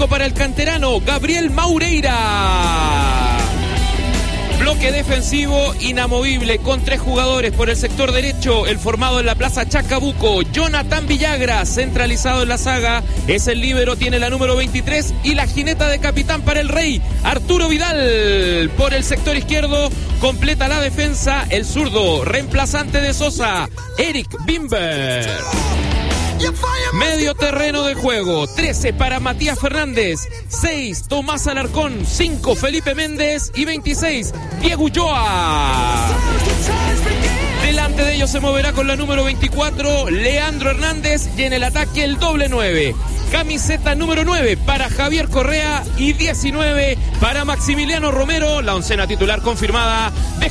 Para el canterano Gabriel Maureira. Bloque defensivo inamovible con 3 jugadores por el sector derecho, el formado en la plaza Chacabuco, Jonathan Villagra, centralizado en la saga, es el líbero, tiene la número 23, y la jineta de capitán para el Rey, Arturo Vidal. Por el sector izquierdo completa la defensa el zurdo, reemplazante de Sosa, Eric Bimber. Medio terreno de juego, 13 para Matías Fernández, 6 Tomás Alarcón, 5 Felipe Méndez y 26 Diego Ulloa. Delante de ellos se moverá con la número 24 Leandro Hernández, y en el ataque el doble 9. Camiseta número 9 para Javier Correa y 19 para Maximiliano Romero, la oncena titular confirmada de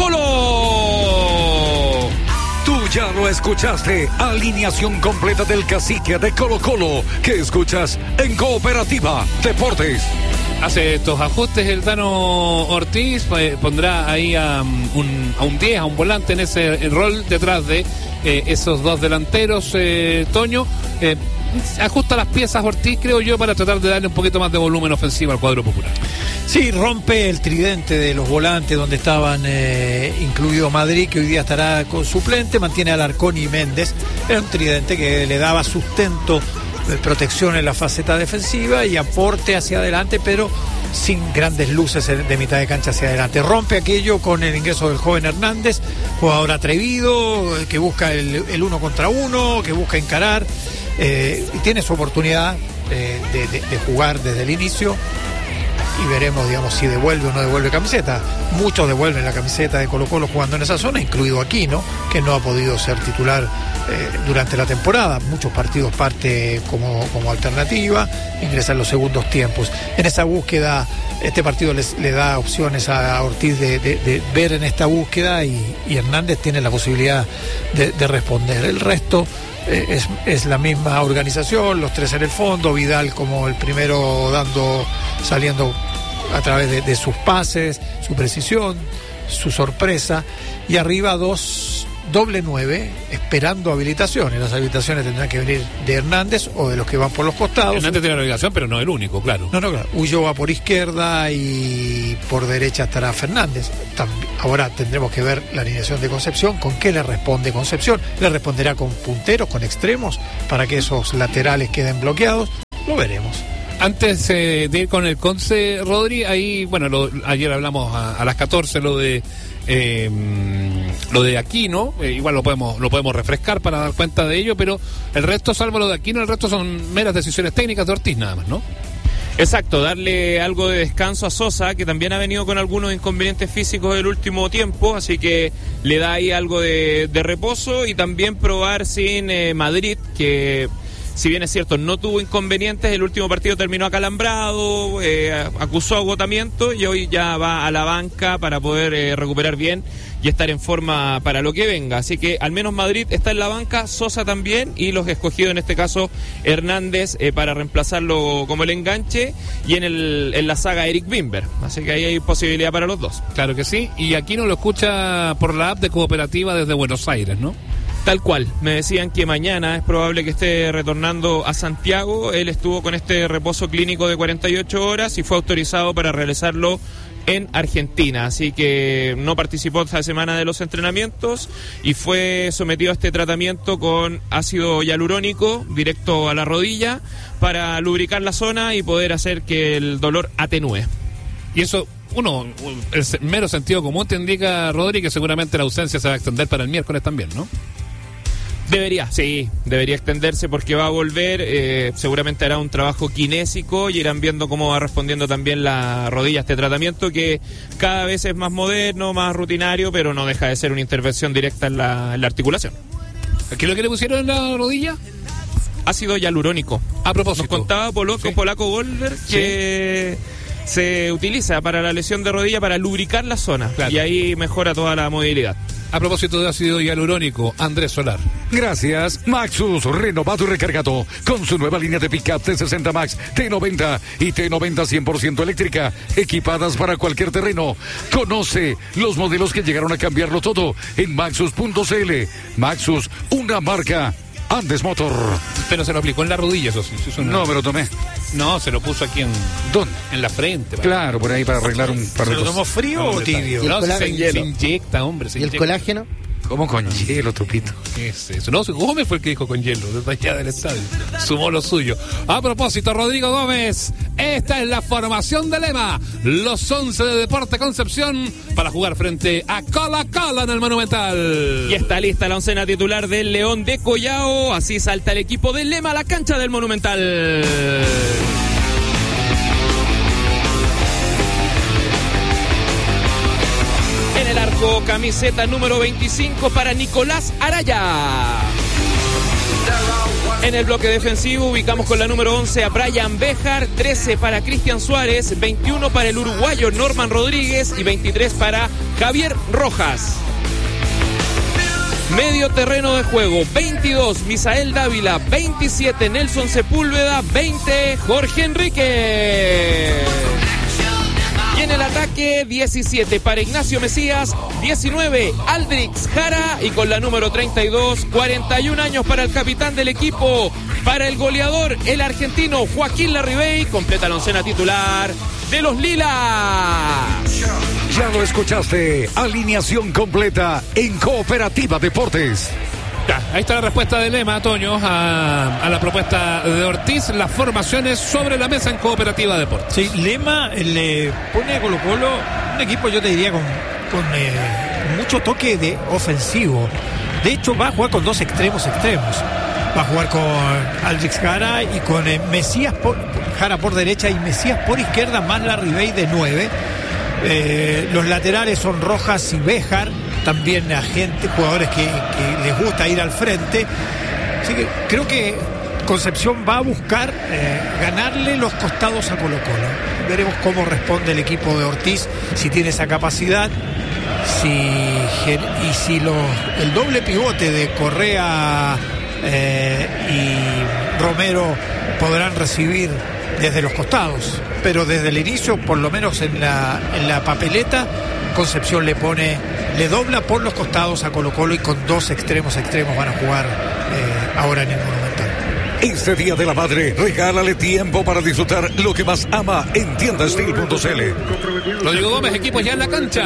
Colo-Colo. Tú ya lo escuchaste, alineación completa del cacique de Colo-Colo, que escuchas en Cooperativa Deportes. Hace estos ajustes el Tano Ortiz, pondrá ahí a un 10, a un volante en ese rol detrás de esos dos delanteros, Toño. Ajusta las piezas Ortiz, creo yo, para tratar de darle un poquito más de volumen ofensivo al cuadro popular. Sí, rompe el tridente de los volantes donde estaban incluido Madrid, que hoy día estará con suplente, mantiene a Alarcón y Méndez. Era un tridente que le daba sustento, protección en la faceta defensiva y aporte hacia adelante, pero sin grandes luces de mitad de cancha hacia adelante. Rompe aquello con el ingreso del joven Hernández, jugador atrevido, que busca el 1 contra 1, que busca encarar, y tiene su oportunidad de jugar desde el inicio. Y veremos, digamos, si devuelve o no devuelve camiseta. Muchos devuelven la camiseta de Colo-Colo jugando en esa zona, incluido Aquino, que no ha podido ser titular durante la temporada. Muchos partidos parte como alternativa, ingresa en los segundos tiempos. En esa búsqueda, este partido le da opciones a Ortiz de ver en esta búsqueda, y Hernández tiene la posibilidad de responder. El resto es la misma organización, los 3 en el fondo, Vidal como el primero saliendo a través de sus pases, su precisión, su sorpresa, y arriba 2 doble 9 esperando habilitaciones. Las habilitaciones tendrán que venir de Hernández o de los que van por los costados. Hernández tiene la obligación, pero no el único, claro. No, claro. Ulloa por izquierda y por derecha estará Fernández. Ahora tendremos que ver la alineación de Concepción, con qué le responde Concepción. ¿Le responderá con punteros, con extremos, para que esos laterales queden bloqueados? Lo veremos. Antes de ir con el Conce, Rodri, ahí, bueno, ayer hablamos a las 14 lo de Aquino, igual lo podemos refrescar para dar cuenta de ello, pero el resto, salvo lo de Aquino, el resto son meras decisiones técnicas de Ortiz nada más, ¿no? Exacto, darle algo de descanso a Sosa, que también ha venido con algunos inconvenientes físicos del último tiempo, así que le da ahí algo de reposo, y también probar sin Madrid, que si bien es cierto no tuvo inconvenientes, el último partido terminó acalambrado, acusó agotamiento, y hoy ya va a la banca para poder recuperar bien y estar en forma para lo que venga. Así que al menos Madrid está en la banca, Sosa también, y los escogidos en este caso Hernández para reemplazarlo como el enganche, y en la saga Eric Bimber. Así que ahí hay posibilidad para los dos. Claro que sí, y aquí nos lo escucha por la app de Cooperativa desde Buenos Aires, ¿no? Tal cual, me decían que mañana es probable que esté retornando a Santiago. Él estuvo con este reposo clínico de 48 horas y fue autorizado para realizarlo en Argentina, así que no participó esta semana de los entrenamientos y fue sometido a este tratamiento con ácido hialurónico directo a la rodilla para lubricar la zona y poder hacer que el dolor atenúe. Y eso, el mero sentido común te indica, Rodri, que seguramente la ausencia se va a extender para el miércoles también, ¿no? Debería extenderse porque va a volver, seguramente hará un trabajo kinésico y irán viendo cómo va respondiendo también la rodilla a este tratamiento, que cada vez es más moderno, más rutinario, pero no deja de ser una intervención directa en la articulación. ¿Qué es lo que le pusieron en la rodilla? Ácido hialurónico. A propósito, nos contaba Polaco Golder que se utiliza para la lesión de rodilla para lubricar la zona, claro, y ahí mejora toda la movilidad. A propósito de ácido hialurónico, Andrés Solar. Gracias, Maxus, renovado y recargado con su nueva línea de pick-up T60 Max, T90 y T90 100% eléctrica, equipadas para cualquier terreno. Conoce los modelos que llegaron a cambiarlo todo en Maxus.cl. Maxus, una marca Andes Motor. Pero se lo aplicó en la rodilla, eso sí. No, me lo tomé. No, se lo puso aquí en... ¿Dónde? En la frente. Claro, por ahí para arreglar un par de ¿Se lo cosas. tomó frío o tibio? No, se hielo. inyecta, hombre. ¿Y el colágeno? ¿Cómo con hielo, Tupito? ¿Qué es eso? No, Gómez fue el que dijo con hielo, desde allá del estadio. Sumó lo suyo. A propósito, Rodrigo Gómez, esta es la formación de Lema. Los 11 de Deporte Concepción para jugar frente a Colo-Colo en el Monumental. Y está lista la oncena titular del León de Collao. Así salta el equipo de Lema a la cancha del Monumental. En el arco, camiseta número 25 para Nicolás Araya. En el bloque defensivo ubicamos con la número 11 a Brian Béjar, 13 para Cristian Suárez, 21 para el uruguayo Norman Rodríguez y 23 para Javier Rojas. Medio terreno de juego, 22 Misael Dávila, 27 Nelson Sepúlveda, 20 Jorge Enrique. Y en el ataque, 17 para Ignacio Mesías, 19 Aldrix Jara y con la número 32, 41 años para el capitán del equipo, para el goleador, el argentino Joaquín Larribey, completa la oncena titular de los Lilas. Ya lo escuchaste, alineación completa en Cooperativa Deportes. Ya, ahí está la respuesta de Lema, Toño, a la propuesta de Ortiz. Las formaciones sobre la mesa en Cooperativa Deportes. Sí, Lema le pone a Colo-Colo un equipo, yo te diría, con mucho toque de ofensivo. De hecho, va a jugar con dos extremos. Va a jugar con Aldrix Jara y con Mesías Jara por derecha y Mesías por izquierda, más Larribey de 9. Los laterales son Rojas y Béjar, también jugadores que les gusta ir al frente. Así que creo que Concepción va a buscar ganarle los costados a Colo-Colo. Veremos cómo responde el equipo de Ortiz, si tiene esa capacidad, si el doble pivote de Correa y Romero podrán recibir desde los costados, pero desde el inicio, por lo menos en la papeleta, Concepción le dobla por los costados a Colo-Colo y con dos extremos van a jugar ahora en el Monumental. Este Día de la Madre, regálale tiempo para disfrutar lo que más ama en tiendasteel.cl. Rodrigo Gómez, equipo ya en la cancha.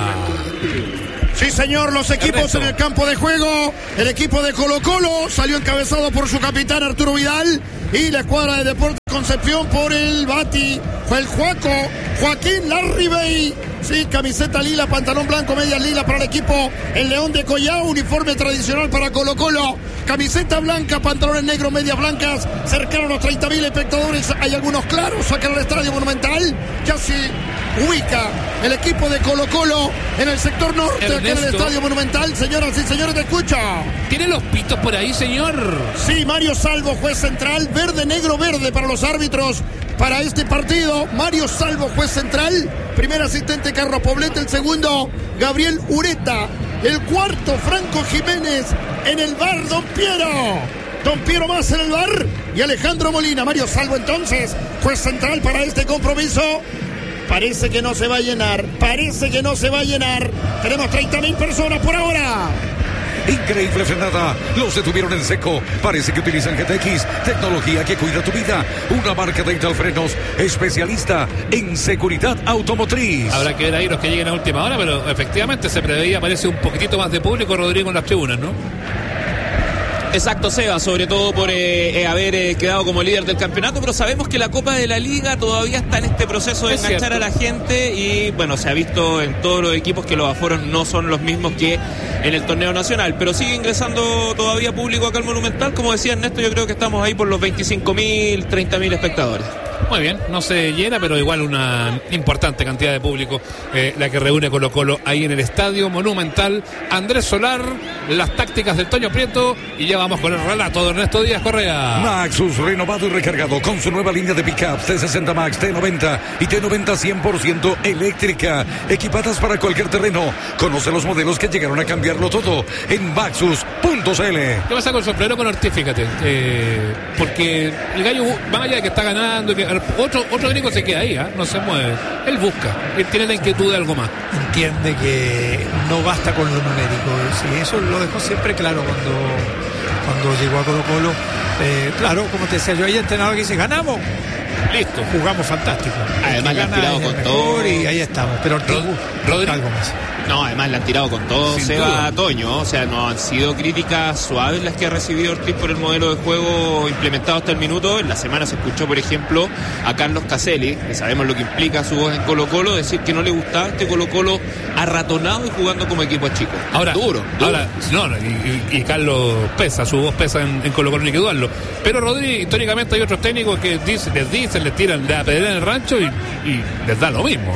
Sí, señor, los equipos Ernesto. en el campo de juego. El equipo de Colo-Colo salió encabezado por su capitán Arturo Vidal y la escuadra de Deportes Concepción por el Bati. Fue el Joaquín Larribey. Sí, camiseta lila, pantalón blanco, medias lila para el equipo. El León de Collao, uniforme tradicional para Colo-Colo. Camiseta blanca, pantalones negros, medias blancas. Cercaron los 30.000 espectadores. Hay algunos claros acá en el Estadio Monumental. Ya se ubica el equipo de Colo-Colo en el sector norte, Ernesto. acá en el Estadio Monumental. Señoras y señores, te escucho. ¿Tiene los pitos por ahí, señor? Sí, Mario Salvo, juez central. Verde, negro, verde para los árbitros para este partido. Mario Salvo, juez central. Primer asistente, Carlos Poblete. El segundo, Gabriel Ureta. El cuarto, Franco Jiménez. En el bar, Don Piero más en el bar. Y Alejandro Molina. Mario Salvo, entonces, juez central para este compromiso. Parece que no se va a llenar. Tenemos 30.000 personas por ahora. Increíble frenada, los detuvieron en seco. Parece que utilizan GTX, tecnología que cuida tu vida. Una marca de Ital Frenos, especialista en seguridad automotriz. Habrá que ver ahí los que lleguen a última hora, pero efectivamente se preveía, parece un poquitito más de público, Rodrigo, en las tribunas, ¿no? Exacto, Seba, sobre todo por haber quedado como líder del campeonato, pero sabemos que la Copa de la Liga todavía está en este proceso de enganchar a la gente y bueno, se ha visto en todos los equipos que los aforos no son los mismos que en el torneo nacional, pero sigue ingresando todavía público acá al Monumental. Como decía Ernesto, yo creo que estamos ahí por los 25.000, 30.000 espectadores. Muy bien, no se llena, pero igual una importante cantidad de público la que reúne Colo-Colo ahí en el Estadio Monumental. Andrés Solar, las tácticas del Toño Prieto y ya vamos con el relato de Ernesto Díaz Correa. Maxus, renovado y recargado con su nueva línea de pickups T60 Max, T90 y T90 100% eléctrica, equipadas para cualquier terreno. Conoce los modelos que llegaron a cambiarlo todo en Maxus.cl. ¿Qué pasa con el sombrero con Ortiz? Fíjate, porque el gallo, más allá de que está ganando, que otro gringo se queda ahí, no se mueve. Él busca, él tiene la inquietud de algo más. Entiende que no basta con lo numérico. Sí, eso lo dejó siempre claro cuando llegó a Colo-Colo. Claro, como te decía yo, hay entrenador que dice, ganamos, listo, jugamos fantástico. Además le han tirado con todo. Y ahí estamos, pero Rodri, algo más. No, además le han tirado con todo, Sin Seba duda. Toño. O sea, no han sido críticas suaves las que ha recibido Ortiz por el modelo de juego implementado hasta el minuto. En la semana se escuchó, por ejemplo, a Carlos Caselli, que sabemos lo que implica su voz en Colo-Colo, decir que no le gustaba este Colo-Colo arratonado y jugando como equipo chico. Ahora, duro. Y Carlos pesa, su voz pesa en Colo-Colo, ni que dudarlo. Pero Rodri, históricamente hay otros técnicos que les tiran la pedrera en el rancho y les da lo mismo.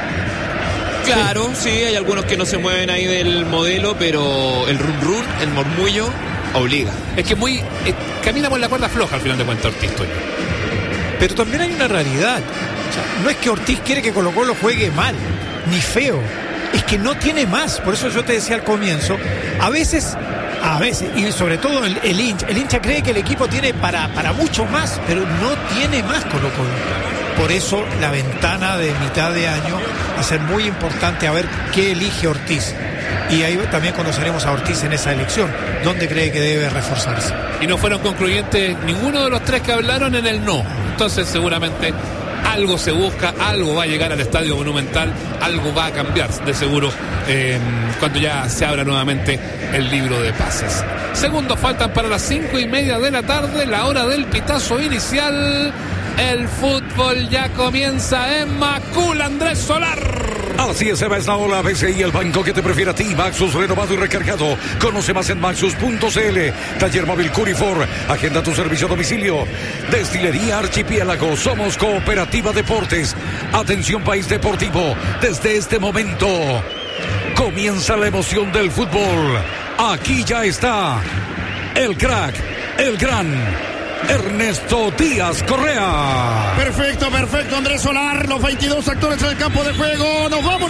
Claro, sí, hay algunos que no se mueven ahí del modelo, pero el run, el murmullo, obliga. Es que camina por la cuerda floja al final de cuentas Ortiz, Toño. Pero también hay una realidad. O sea, no es que Ortiz quiere que Colo-Colo juegue mal, ni feo. Es que no tiene más. Por eso yo te decía al comienzo, a veces, y sobre todo el hincha cree que el equipo tiene para mucho más, pero no tiene más Colo-Colo. Por eso la ventana de mitad de año va a ser muy importante a ver qué elige Ortiz. Y ahí también conoceremos a Ortiz en esa elección, dónde cree que debe reforzarse. Y no fueron concluyentes ninguno de los tres que hablaron en el no. Entonces seguramente algo se busca, algo va a llegar al Estadio Monumental, algo va a cambiar de seguro cuando ya se abra nuevamente el libro de pases. Segundos faltan para las 5:30 de la tarde, la hora del pitazo inicial. El fútbol ya comienza en Macul, Andrés Solar. Así es, Eva, es la ola BCI, el banco que te prefiere a ti. Maxus, renovado y recargado. Conoce más en maxus.cl. Taller móvil Curifor. Agenda tu servicio a domicilio. Destilería Archipiélago. Somos Cooperativa Deportes. Atención, país deportivo. Desde este momento comienza la emoción del fútbol. Aquí ya está el crack, el gran Ernesto Díaz Correa. Perfecto, Andrés Solar, los 22 actores en el campo de juego. Nos vamos.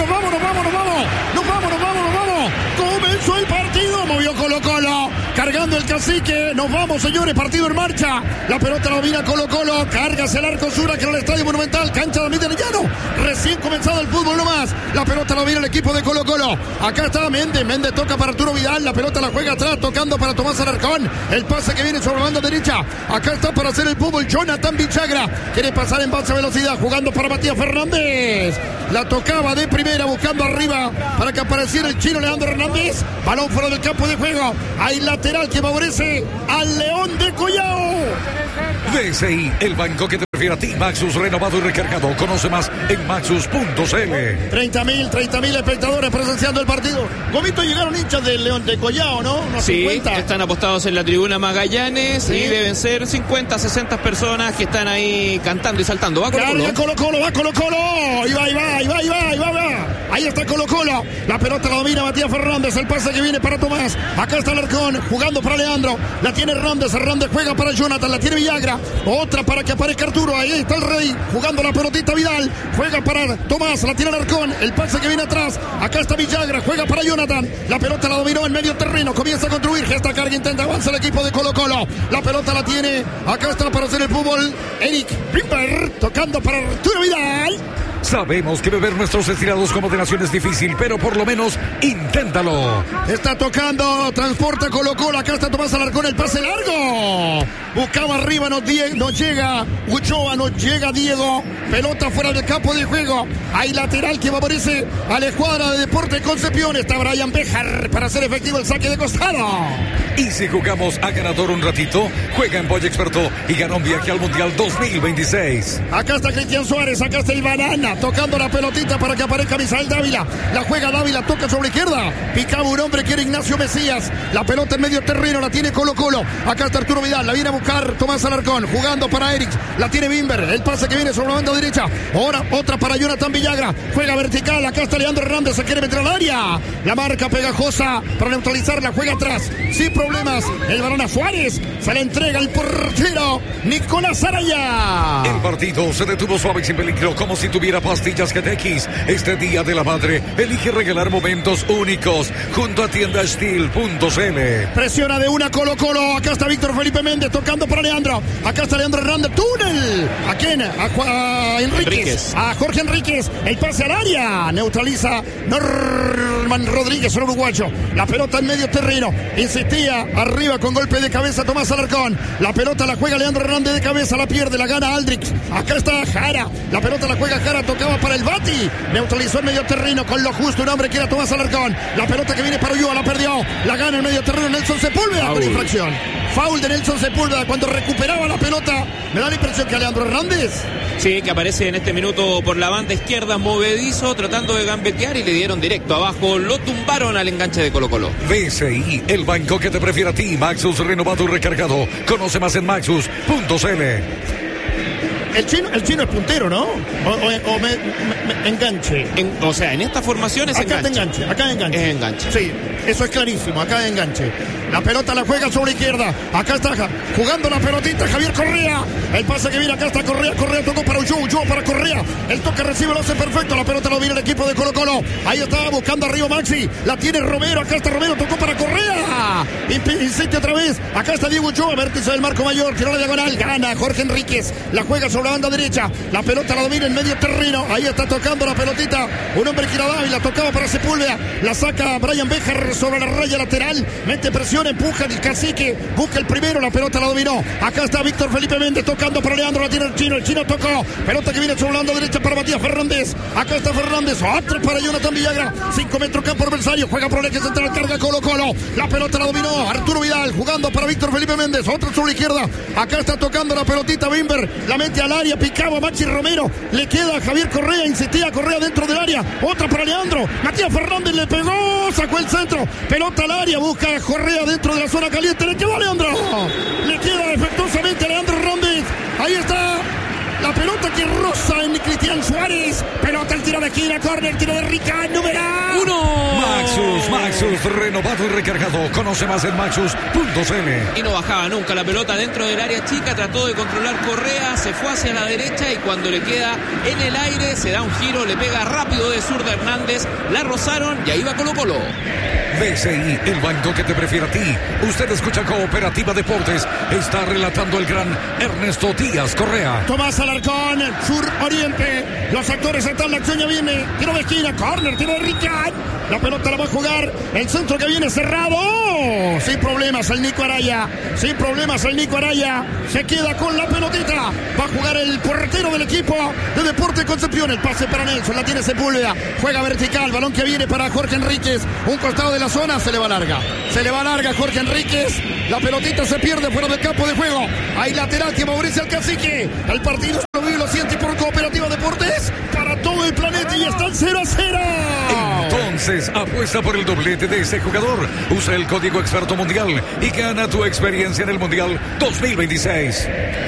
Comenzó el partido, movió Colo-Colo, cargando el cacique. Nos vamos, señores, partido en marcha. La pelota la domina Colo-Colo, carga hacia el arco sur, que era el Estadio Monumental, cancha de David Arellano. Recién comenzado el fútbol nomás. La pelota la domina el equipo de Colo-Colo. Acá está Méndez toca para Arturo Vidal, la pelota la juega atrás, tocando para Tomás Alarcón. El pase que viene sobre la banda derecha. Acá está para hacer el fútbol Jonathan Villagra. Quiere pasar en base a velocidad, jugando para Matías Fernández. La tocaba de primera, buscando arriba para que apareciera el chino Leandro Hernández. Balón fuera del campo de juego. Hay lateral que favorece al León de Collao. BCI, el banco que te prefiere a ti. Maxus, renovado y recargado. Conoce más en maxus.cl. 30.000 espectadores presenciando el partido. Gomito, llegaron hinchas del León de Collao, ¿no? Unos Sí, 50. están apostados en la tribuna Magallanes, Sí. y deben ser 50, 60 personas que están ahí cantando y saltando. Va Colo-Colo. Va Colo-Colo. Y va. Ahí está Colo-Colo. La pelota la domina Matías Fernández. El pase que viene para Tomás. Acá está Alarcón, jugando para Leandro. La tiene Hernández juega para Jonathan. La tiene Villagra. Otra para que aparezca Arturo. Ahí está el Rey, jugando la pelotita Vidal. Juega para Tomás. La tiene Alarcón. El pase que viene atrás. Acá está Villagra. Juega para Jonathan. La pelota la dominó en medio terreno. Comienza a construir. Gesta carga, intenta avanza el equipo de Colo-Colo. La pelota la tiene. Acá está para hacer el fútbol Eric Bimber, tocando para Arturo Vidal. Sabemos que beber nuestros estirados como de nación es difícil, pero por lo menos inténtalo. Está tocando, transporta Colo-Colo. Acá está Tomás Alarcón, el pase largo. Buscaba arriba, no llega Uchoa, no llega Diego. Pelota fuera del campo de juego. Hay lateral que favorece a la escuadra de Deportes Concepción. Está Brian Bejar para hacer efectivo el saque de costado. Y si jugamos a ganador un ratito, juega en Boy Experto y gana un viaje al Mundial 2026. Acá está Cristian Suárez, acá está el Banana, tocando la pelotita para que aparezca Misael Dávila. La juega Dávila, toca sobre izquierda. Picaba un hombre que era Ignacio Mesías. La pelota en medio terreno, la tiene Colo-Colo. Acá está Arturo Vidal, la viene a buscar Tomás Alarcón, jugando para Eric. La tiene Bimber, el pase que viene sobre la banda derecha. Ahora otra para Jonathan Villagra. Juega vertical, acá está Leandro Hernández, se quiere meter al área. La marca pegajosa para neutralizarla, juega atrás. Sin problemas, el balón a Suárez. Se le entrega el portero Nicolás Araya. El partido se detuvo suave y sin peligro, como si tuviera Pastillas GTX. Este Día de la Madre, elige regalar momentos únicos junto a tiendastil.cl. Presiona de una Colo-Colo. Acá está Víctor Felipe Méndez tocando para Leandro. Acá está Leandro Hernández. Túnel. ¿A quién? A Enríquez. A Jorge Enríquez. El pase al área. Neutraliza Norman Rodríguez, el uruguayo. La pelota en medio terreno. Insistía arriba con golpe de cabeza Tomás Alarcón. La pelota la juega Leandro Hernández de cabeza. La pierde, la gana Aldrich. Acá está Jara. La pelota la juega Jara. Tocaba para el Bati. Neutralizó en medio terreno con lo justo. Un hombre que era Tomás Alarcón. La pelota que viene para Ulloa. La perdió. La gana en medio terreno Nelson Sepúlveda con infracción. Foul de Nelson Sepúlveda cuando recuperaba la pelota. Me da la impresión que Leandro Hernández. Sí, que aparece en este minuto por la banda izquierda, movedizo, tratando de gambetear y le dieron directo abajo. Lo tumbaron al enganche de Colo-Colo. BCI, el banco que te prefiere a ti. Maxus renovado y recargado. Conoce más en maxus.cl. El chino es puntero, ¿no? O me enganche. O sea, en esta formación es acá enganche. Acá es enganche. Es enganche. Sí, eso es clarísimo. Acá es enganche. La pelota la juega sobre izquierda. Acá está jugando la pelotita Javier Correa. El pase que viene acá está Correa. Correa tocó para Ulloa para Correa. El toque recibe, lo hace perfecto. La pelota lo viene el equipo de Colo-Colo. Ahí está buscando arriba Maxi. La tiene Romero. Acá está Romero. Tocó para Correa. Insiste otra vez. Acá está Diego Ulloa. Vértice del marco mayor. Tiró la diagonal. Gana Jorge Enríquez. La juega sobre la banda derecha. La pelota la domina en medio terreno. Ahí está tocando la pelotita. Un hombre que la tocaba para Sepúlveda. La saca Brian Bejar sobre la raya lateral. Mete presión. Empuja el cacique, busca el primero, la pelota la dominó. Acá está Víctor Felipe Méndez tocando para Leandro, la tiene el chino tocó. Pelota que viene sobre la banda derecha para Matías Fernández. Acá está Fernández, otro para Jonathan Villagra. 5 metros campo adversario, juega por el eje central, carga Colo-Colo. La pelota la dominó Arturo Vidal, jugando para Víctor Felipe Méndez, otro sobre la izquierda. Acá está tocando la pelotita Bimber, la mete al área, picaba Maxi Romero. Le queda a Javier Correa, insistía Correa dentro del área. Otra para Leandro, Matías Fernández le pegó, sacó el centro. Pelota al área, busca a Correa dentro de la zona caliente, le quedó a Leandro. Le queda defectuosamente a Leandro Hernández. Ahí está la pelota que roza en Cristian Suárez. Pelota, el tiro de esquina, córner, tiro de Ricard, número 1. Maxus, renovado y recargado. Conoce más en maxus.cl. Y no bajaba nunca la pelota dentro del área chica. Trató de controlar Correa, se fue hacia la derecha y cuando le queda en el aire se da un giro, le pega rápido de zurda Hernández. La rozaron y ahí va Colo-Colo. BCI, el banco que te prefiere a ti. Usted escucha Cooperativa Deportes. Está relatando el gran Ernesto Díaz Correa. Tomás Alarcón, Sur Oriente. Los actores están, la acción ya viene. Tiro de esquina, córner, tiro de Ricard. La pelota la va a jugar. El centro que viene cerrado. Sin problemas el Nico Araya. Sin problemas el Nico Araya. Se queda con la pelotita. Va a jugar el portero del equipo de Deportes Concepción. El pase para Nelson. La tiene Sepúlveda. Juega vertical. Balón que viene para Jorge Enríquez. Un costado de la zona. Se le va larga. Se le va larga Jorge Enríquez. La pelotita se pierde fuera del campo de juego. Hay lateral que favorece al cacique. El partido lo vive, lo siente por Cooperativa Deportes. Para todo el planeta y están 0-0. Entonces, apuesta por el doblete de ese jugador. Usa el código Experto Mundial y gana tu experiencia en el Mundial 2026.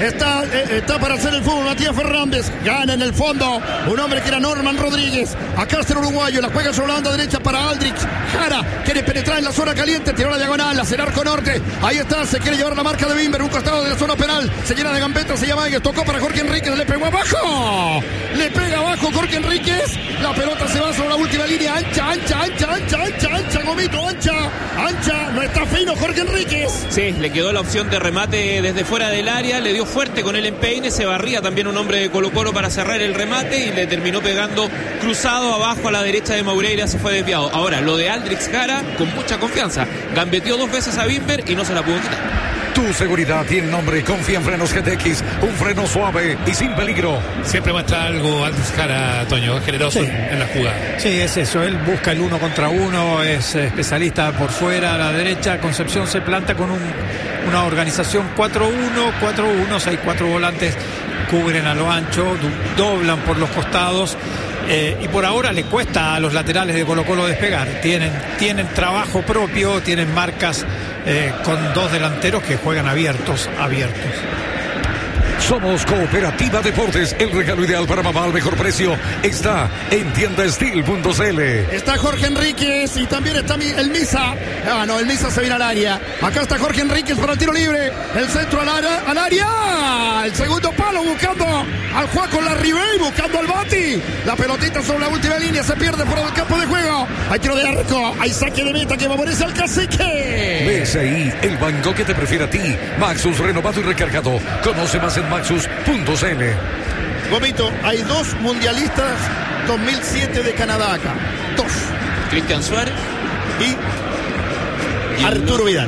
Está para hacer el fútbol Matías Fernández. Gana en el fondo un hombre que era Norman Rodríguez. Acá está el uruguayo. La juega sobre la banda derecha para Aldrich. Jara quiere penetrar en la zona caliente. Tiró la diagonal. Hacia el arco norte. Ahí está. Se quiere llevar la marca de Bimber. Un costado de la zona penal. Se llena de gambeta. Se llama. Tocó para Jorge Enríquez. Le pegó abajo. Le pega abajo Jorge Enríquez. La pelota se va sobre la última línea. Ancha, Gomito, ancha, no está fino Jorge Enríquez. Sí, le quedó la opción de remate desde fuera del área, le dio fuerte con el empeine, se barría también un hombre de Colo-Colo para cerrar el remate y le terminó pegando cruzado abajo a la derecha de Maureira, se fue desviado. Ahora, lo de Aldrich Jara, con mucha confianza, gambeteó 2 veces a Bimber y no se la pudo quitar. Tu seguridad tiene nombre. Confía en Frenos GTX. Un freno suave y sin peligro. Siempre muestra algo Aldrich Jara, Toño. Es generoso en la jugada. Sí, es eso. Él busca el 1 contra 1. Es especialista por fuera, a la derecha. Concepción se planta con una organización 4-1. 4-1. Hay 4 volantes. Cubren a lo ancho. Doblan por los costados. Y por ahora le cuesta a los laterales de Colo-Colo despegar. Tienen trabajo propio. Tienen marcas con 2 delanteros que juegan abiertos. Somos Cooperativa Deportes, el regalo ideal para mamá al mejor precio está en tiendastil.cl. Está Jorge Enríquez y también está el Misa. El Misa se viene al área. Acá está Jorge Enríquez para el tiro libre. El centro al área. El segundo palo buscando al Juaco Larribey, buscando al Bati. La pelotita sobre la última línea, se pierde por el campo de juego. Hay tiro de arco, hay saque de meta que favorece al Cacique. BCI, el banco que te prefiere a ti. Maxus renovado y recargado. Conoce más en maxus.cl. Gomito, hay 2 mundialistas 2007 de Canadá acá. 2. Cristian Suárez y Arturo Vidal.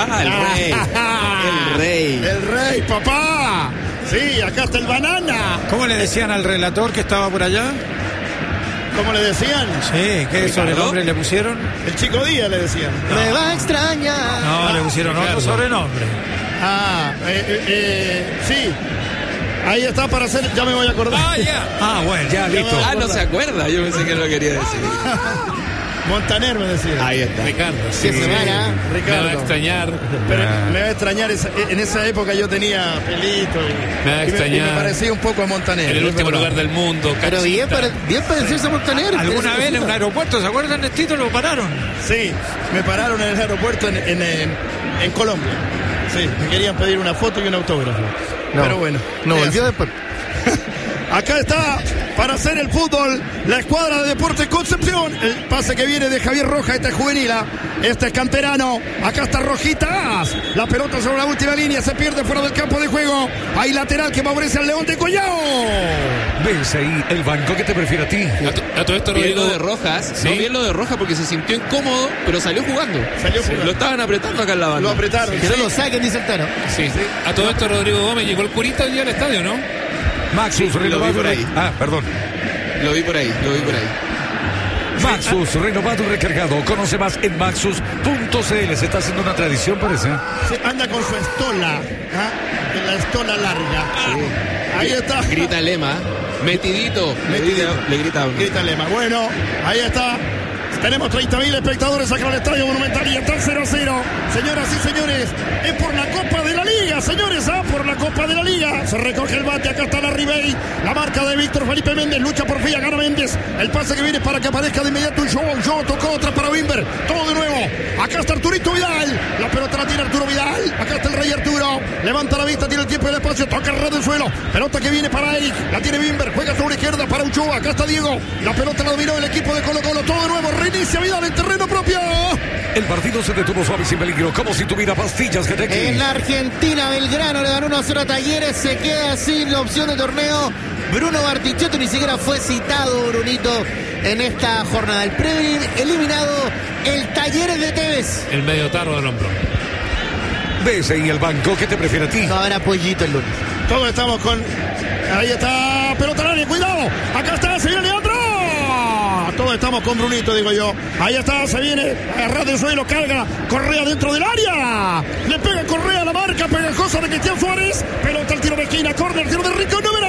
El rey. El rey, papá. Sí, acá está el banana. ¿Cómo le decían al relator que estaba por allá? ¿Cómo le decían? Sí, ¿qué sobrenombre le pusieron? El Chico Díaz le decían. Me va a extrañar. No, le pusieron otro sobrenombre. Sí. Ahí está para hacer, ya me voy a acordar. Bueno, ya listo. No se acuerda, yo pensé que lo quería decir. Montaner me decía. Ahí está. Ricardo. Qué semana. Ricardo. Me va a extrañar. Pero me va a extrañar, en esa época yo tenía pelito Me va a extrañar. me parecía un poco a Montaner. En el último lugar del mundo. Pero bien para decirse Montaner. ¿Alguna vez en un aeropuerto, se acuerdan, Nestito? Lo pararon. Sí, me pararon en el aeropuerto en Colombia. Sí, me querían pedir una foto y un autógrafo. No, pero bueno. no volvió después. Acá está para hacer el fútbol la escuadra de Deportes Concepción. El pase que viene de Javier Rojas, este es juvenil, este es canterano. Acá está Rojitas. La pelota sobre la última línea, se pierde fuera del campo de juego. Hay lateral que favorece al León de Collao. BCI, el banco que te prefiere a ti. A todo esto, Bien Rodrigo. lo de Rojas, ¿Sí? no bien lo de Rojas porque se sintió incómodo, pero salió jugando. Lo estaban apretando acá en la banda. Lo apretaron. Que no lo saquen, dice el Tano. Sí. A todo esto, Rodrigo Gómez, llegó el curita hoy día al estadio, ¿no? Maxus lo vi renovado. por ahí. Perdón. Lo vi por ahí. Maxus renovado y recargado. Conoce más en maxus.cl. Se está haciendo una tradición, parece. Sí, anda con su estola. La estola larga. Ahí está. Grita Lema. Metidito. Le grita. Grita Lema. Bueno, ahí está. Tenemos 30.000 espectadores acá en el Estadio Monumental y está 0-0. Señoras y señores, es por la Copa de la Liga, señores, por la Copa de la Liga. Se recoge el bate, acá está la Ribey. La marca de Víctor Felipe Méndez, lucha por Fía, gana Méndez. El pase que viene para que aparezca de inmediato un show, tocó otra para Wimber. Todo de nuevo. Acá está Arturito Vidal. La pelota la tiene Arturo Vidal. Acá está el Rey Arturo. Levanta la vista, tiene el tiempo y el espacio. Toca el red del suelo. Pelota que viene para Eric. La tiene Wimber. Juega sobre izquierda para Uchoa. Acá está Diego. La pelota la dominó el equipo de Colo Colo. Todo de nuevo. Reinicia Vidal en terreno propio. El partido se detuvo suave y sin peligro, como si tuviera pastillas que te En la Argentina, Belgrano le ganó 1-0 a Talleres. Se queda sin la opción de torneo. Bruno Bartichotto ni siquiera fue citado, Brunito, en esta jornada. El previo eliminado, el Talleres de Tevez. El medio tarro del hombro. BCI, el banco que te prefiere a ti. No habrá pollito el lunes. Todos estamos con. Ahí está. Pelota al área, cuidado. Acá está, se viene Leandro. Todos estamos con Brunito, digo yo. Ahí está, se viene. Agarrado del suelo, carga. Correa dentro del área. Le pega Correa a la marca pegajosa de Cristian Suárez. Pelota al tiro de esquina. Córner, tiro de Rico. Número